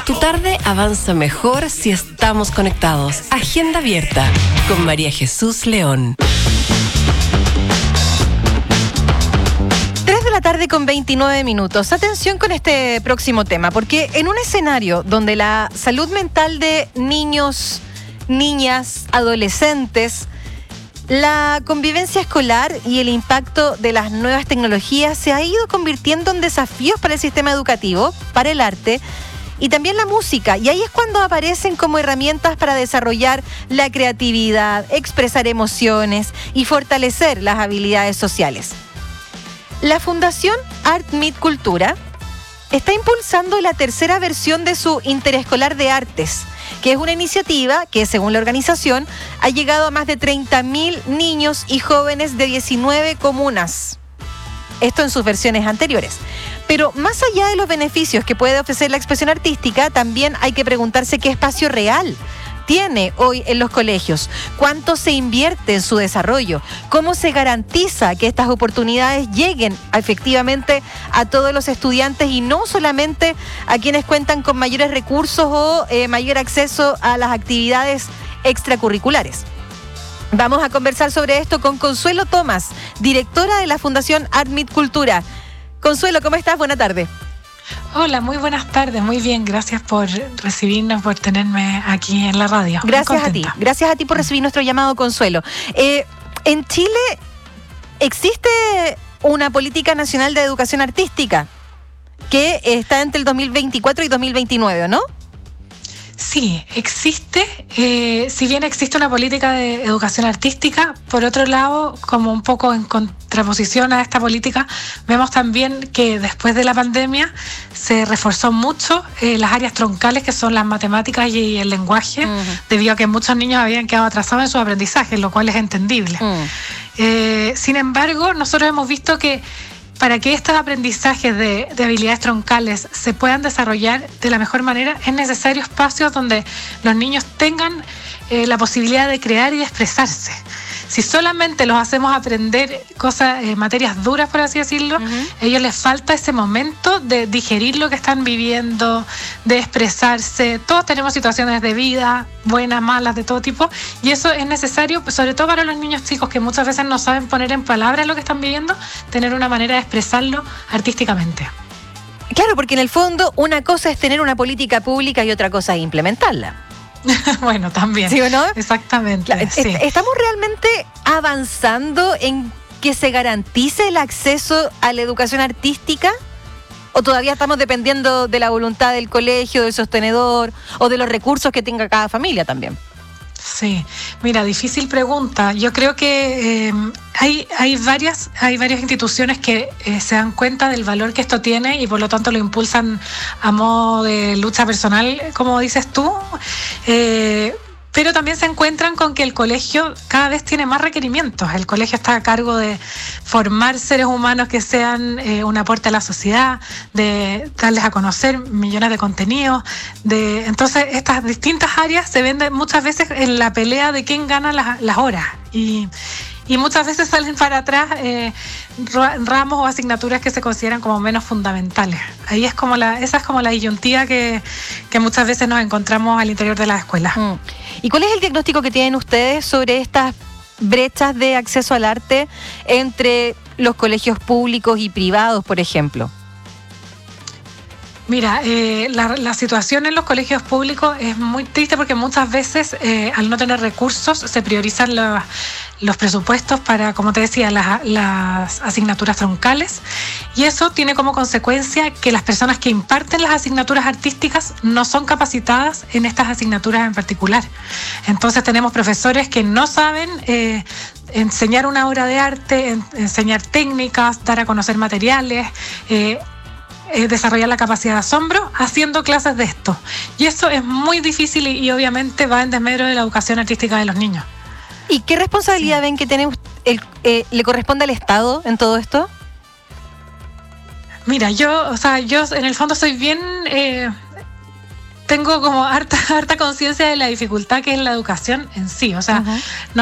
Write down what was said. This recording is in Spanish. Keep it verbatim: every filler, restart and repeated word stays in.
Tu tarde avanza mejor si estamos conectados. Agenda abierta con María Jesús León. tres de la tarde con veintinueve minutos. Atención con este próximo tema, porque en un escenario donde la salud mental de niños, niñas, adolescentes, la convivencia escolar y el impacto de las nuevas tecnologías se ha ido convirtiendo en desafíos para el sistema educativo, para el arte y también la música. Y ahí es cuando aparecen como herramientas para desarrollar la creatividad, expresar emociones y fortalecer las habilidades sociales. La Fundación Art Meet Cultura está impulsando la tercera versión de su Interescolar de Artes, que es una iniciativa que, según la organización, ha llegado a más de treinta mil niños y jóvenes de diecinueve comunas. Esto en sus versiones anteriores. Pero más allá de los beneficios que puede ofrecer la expresión artística, también hay que preguntarse qué espacio real tiene hoy en los colegios, cuánto se invierte en su desarrollo, cómo se garantiza que estas oportunidades lleguen efectivamente a todos los estudiantes y no solamente a quienes cuentan con mayores recursos o eh, mayor acceso a las actividades extracurriculares. Vamos a conversar sobre esto con Consuelo Tomás, directora de la Fundación Art Meet Cultura. Consuelo, ¿cómo estás? Buena tarde. Hola, muy buenas tardes, muy bien, gracias por recibirnos, por tenerme aquí en la radio. Gracias a ti, gracias a ti por recibir nuestro llamado, Consuelo. Eh, en Chile existe una política nacional de educación artística que está entre el dos mil veinticuatro y dos mil veintinueve, ¿no? Sí, existe, eh, si bien existe una política de educación artística, por otro lado, como un poco en contraposición a esta política, vemos también que después de la pandemia se reforzó mucho eh, las áreas troncales, que son las matemáticas y el lenguaje, uh-huh. debido a que muchos niños habían quedado atrasados en su aprendizaje, lo cual es entendible. Uh-huh. Eh, sin embargo, nosotros hemos visto que para que estos aprendizajes de, de habilidades troncales se puedan desarrollar de la mejor manera, es necesario espacios donde los niños tengan eh, la posibilidad de crear y de expresarse. Si solamente los hacemos aprender cosas, eh, materias duras, por así decirlo, uh-huh. a ellos les falta ese momento de digerir lo que están viviendo, de expresarse. Todos tenemos situaciones de vida, buenas, malas, de todo tipo, y eso es necesario, sobre todo para los niños chicos que muchas veces no saben poner en palabras lo que están viviendo, tener una manera de expresarlo artísticamente. Claro, porque en el fondo una cosa es tener una política pública y otra cosa es implementarla. Bueno, también. ¿Sí o no? Exactamente. Claro, sí. ¿Estamos realmente avanzando en que se garantice el acceso a la educación artística? ¿O todavía estamos dependiendo de la voluntad del colegio, del sostenedor o de los recursos que tenga cada familia también? Sí, mira, difícil pregunta. Yo creo que eh, hay, hay, varias, hay varias instituciones que eh, se dan cuenta del valor que esto tiene y por lo tanto lo impulsan a modo de lucha personal, como dices tú. Eh, Pero también se encuentran con que el colegio cada vez tiene más requerimientos. El colegio está a cargo de formar seres humanos que sean eh, un aporte a la sociedad, de darles a conocer millones de contenidos. De, entonces, estas distintas áreas se ven muchas veces en la pelea de quién gana las, las horas. Y, y muchas veces salen para atrás eh, ramos o asignaturas que se consideran como menos fundamentales. Ahí es como la, esa es como la disyuntiva que, que muchas veces nos encontramos al interior de las escuelas. Mm. ¿Y cuál es el diagnóstico que tienen ustedes sobre estas brechas de acceso al arte entre los colegios públicos y privados, por ejemplo? Mira, eh, la, la situación en los colegios públicos es muy triste porque muchas veces eh, al no tener recursos se priorizan los, los presupuestos para, como te decía, las, las asignaturas troncales, y eso tiene como consecuencia que las personas que imparten las asignaturas artísticas no son capacitadas en estas asignaturas en particular. Entonces tenemos profesores que no saben eh, enseñar una obra de arte, en, enseñar técnicas, dar a conocer materiales, eh, Eh, desarrollar la capacidad de asombro haciendo clases de esto. Y eso es muy difícil y, y obviamente va en desmedro de la educación artística de los niños. ¿Y qué responsabilidad sí. ven que tiene el, eh, le corresponde al Estado en todo esto? Mira, yo, o sea, yo en el fondo soy bien... Eh, tengo como harta, harta conciencia de la dificultad que es la educación en sí. O sea, uh-huh. no